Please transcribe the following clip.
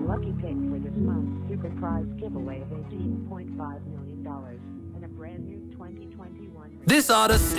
lucky pick for this month's super prize giveaway of $18.5 million and a brand new 2021. This oughta